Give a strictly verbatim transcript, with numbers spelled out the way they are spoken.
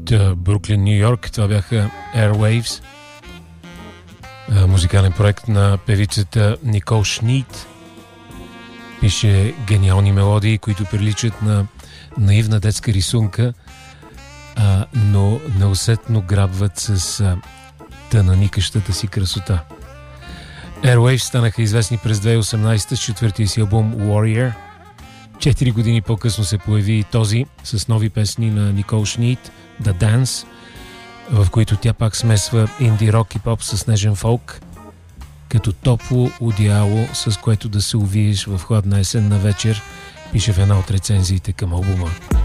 Бруклин, Ню Йорк. Това бяха Airwaves, музикален проект на певицата Никол Шнит. Пише гениални мелодии, които приличат на наивна детска рисунка, а, но неусетно грабват с а, тънаникащата си красота. Airwaves станаха известни през две хиляди и осемнадесета с четвъртия си албум Warrior. Четири години по-късно се появи и този с нови песни на Никол Шнит, The Dance, в които тя пак смесва инди рок и поп с нежен фолк, като топло одеяло, с което да се увиеш в хладна есенна вечер, пише в една от рецензиите към албума.